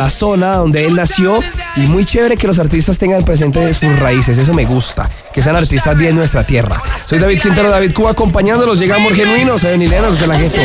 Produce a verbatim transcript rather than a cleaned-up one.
la zona donde él nació y muy chévere que los artistas tengan presente sus raíces, eso me gusta, que sean artistas bien de nuestra tierra. Soy David Quintero, David Cuba, acompañándolos, llegamos genuinos, soy Lennox de la Ghetto.